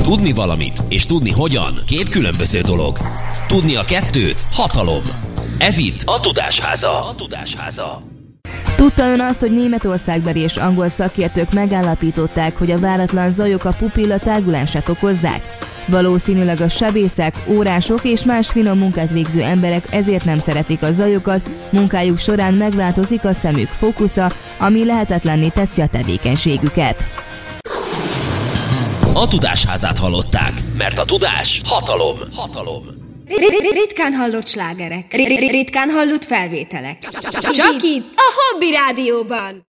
Tudni valamit és tudni hogyan két különböző dolog. Tudni a kettőt hatalom. Ez itt a Tudásháza. Tudta ön azt, hogy németországbeli és angol szakértők megállapították, hogy a váratlan zajok a pupilla tágulását okozzák? Valószínűleg a sebészek, órások és más finom munkát végző emberek ezért nem szeretik a zajokat, munkájuk során megváltozik a szemük fókusza, ami lehetetlenné teszi a tevékenységüket. A Tudásházát hallották, mert a tudás hatalom. Ritkán hallott slágerek, ritkán hallott felvételek. Csak itt, a Hobby Rádióban.